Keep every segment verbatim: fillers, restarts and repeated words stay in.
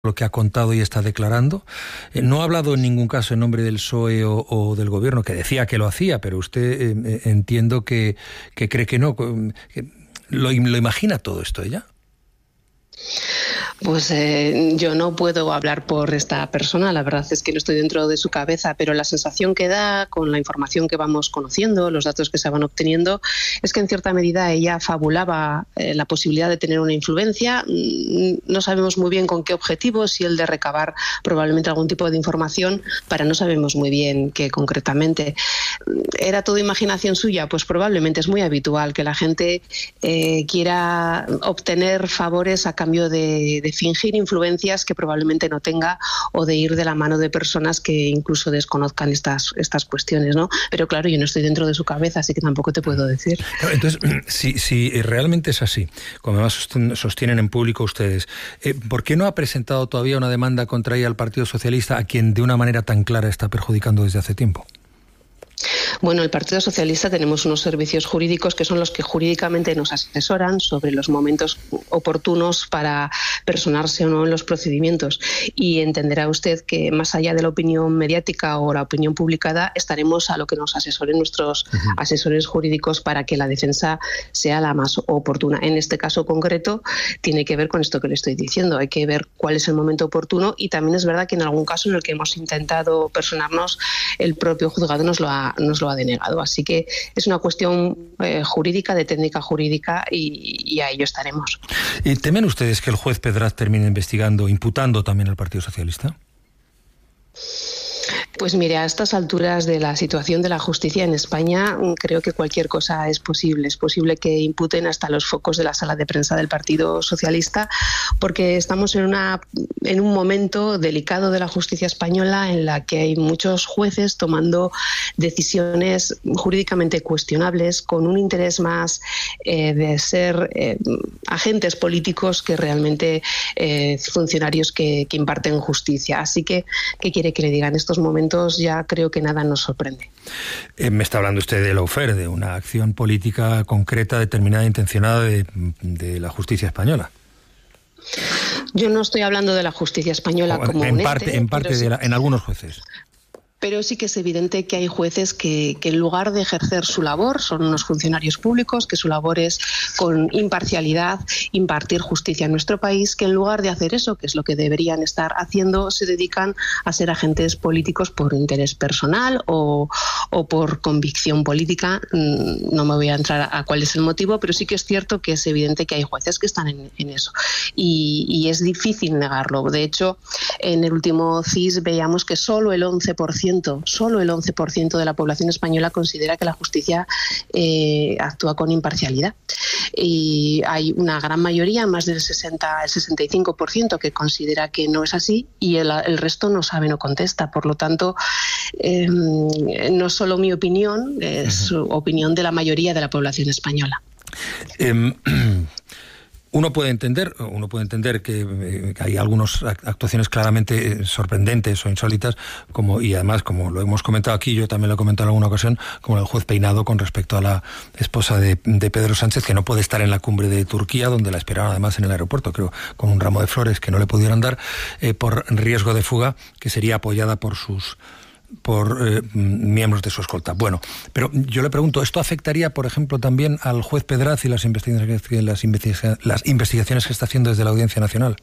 lo que ha contado y está declarando. Eh, no ha hablado en ningún caso en nombre del P S O E o, o del Gobierno, que decía que lo hacía, pero usted eh, entiendo que, que cree que no. Que lo, ¿Lo imagina todo esto ella? Pues eh, yo no puedo hablar por esta persona, la verdad es que no estoy dentro de su cabeza, pero la sensación que da con la información que vamos conociendo, los datos que se van obteniendo, es que en cierta medida ella fabulaba eh, la posibilidad de tener una influencia. No sabemos muy bien con qué objetivo, si el de recabar probablemente algún tipo de información, para no sabemos muy bien qué concretamente. ¿Era todo imaginación suya? Pues probablemente. Es muy habitual que la gente eh, quiera obtener favores a cambio de, de fingir influencias que probablemente no tenga, o de ir de la mano de personas que incluso desconozcan estas, estas cuestiones, ¿no? Pero claro, yo no estoy dentro de su cabeza, así que tampoco te puedo decir. Entonces, si, si realmente es así, como además sostienen en público ustedes, eh, ¿por qué no ha presentado todavía una demanda contra ella al Partido Socialista, a quien de una manera tan clara está perjudicando desde hace tiempo? Bueno, el Partido Socialista tenemos unos servicios jurídicos que son los que jurídicamente nos asesoran sobre los momentos oportunos para personarse o no en los procedimientos. Y entenderá usted que más allá de la opinión mediática o la opinión publicada, estaremos a lo que nos asesoren nuestros uh-huh. asesores jurídicos para que la defensa sea la más oportuna. En este caso concreto tiene que ver con esto que le estoy diciendo. Hay que ver cuál es el momento oportuno, y también es verdad que en algún caso en el que hemos intentado personarnos, el propio juzgado nos lo ha, nos lo ha denegado. Así que es una cuestión eh, jurídica, de técnica jurídica, y, y a ello estaremos. ¿Y temen ustedes que el juez Pedraz termine investigando, imputando también al Partido Socialista? Pues mire, a estas alturas de la situación de la justicia en España, creo que cualquier cosa es posible. Es posible que imputen hasta los focos de la sala de prensa del Partido Socialista, porque estamos en, una, en un momento delicado de la justicia española en la que hay muchos jueces tomando decisiones jurídicamente cuestionables, con un interés más eh, de ser eh, agentes políticos que realmente eh, funcionarios que, que imparten justicia. Así que, ¿qué quiere que le diga? En estos momentos ya creo que nada nos sorprende. Eh, me está hablando usted de lawfare, de una acción política concreta, determinada, intencionada de, de la justicia española. Yo no estoy hablando de la justicia española o, como en un parte, ente, en parte de sí, la, en algunos jueces. Pero sí que es evidente que hay jueces que, que en lugar de ejercer su labor, son unos funcionarios públicos, que su labor es con imparcialidad impartir justicia en nuestro país, que en lugar de hacer eso, que es lo que deberían estar haciendo, se dedican a ser agentes políticos por interés personal o, o por convicción política. No me voy a entrar a cuál es el motivo, pero sí que es cierto que es evidente que hay jueces que están en, en eso. Y, y es difícil negarlo. De hecho, en el último C I S veíamos que solo el once por ciento Solo el once por ciento de la población española considera que la justicia eh, actúa con imparcialidad. Y hay una gran mayoría, más del sesenta, el sesenta y cinco por ciento, que considera que no es así, y el, el resto no sabe, no contesta. Por lo tanto, eh, no es solo mi opinión, es uh-huh. opinión de la mayoría de la población española. Um... Uno puede entender, uno puede entender que, eh, que hay algunas actuaciones claramente sorprendentes o insólitas, como y además, como lo hemos comentado aquí, yo también lo he comentado en alguna ocasión, como el juez Peinado con respecto a la esposa de, de Pedro Sánchez, que no puede estar en la cumbre de Turquía, donde la esperaron además en el aeropuerto, creo, con un ramo de flores que no le pudieron dar, eh, por riesgo de fuga, que sería apoyada por sus por eh, miembros de su escolta. Bueno, pero yo le pregunto, ¿esto afectaría, por ejemplo, también al juez Pedraz y las investigaciones, las investigaciones, las investigaciones que está haciendo desde la Audiencia Nacional?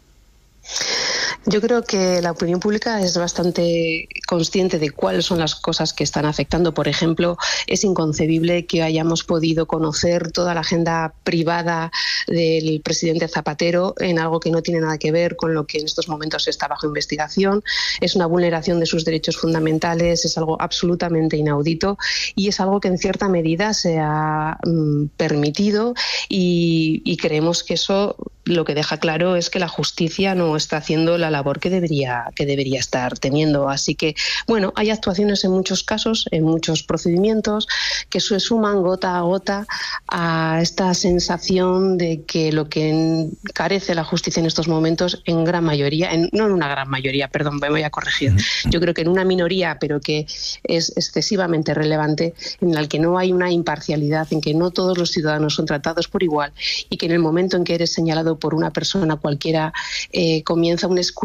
Yo creo que la opinión pública es bastante consciente de cuáles son las cosas que están afectando. Por ejemplo, es inconcebible que hayamos podido conocer toda la agenda privada del presidente Zapatero en algo que no tiene nada que ver con lo que en estos momentos está bajo investigación. Es una vulneración de sus derechos fundamentales, es algo absolutamente inaudito, y es algo que en cierta medida se ha mm, permitido, y, y creemos que eso lo que deja claro es que la justicia no está haciendo la labor que debería, que debería estar teniendo. Así que, bueno, hay actuaciones en muchos casos, en muchos procedimientos, que se suman gota a gota a esta sensación de que lo que carece la justicia en estos momentos, en gran mayoría, en, no en una gran mayoría, perdón, me voy a corregir, yo creo que en una minoría, pero que es excesivamente relevante, en la que no hay una imparcialidad, en que no todos los ciudadanos son tratados por igual, y que en el momento en que eres señalado por una persona cualquiera, eh, comienza un escrutinio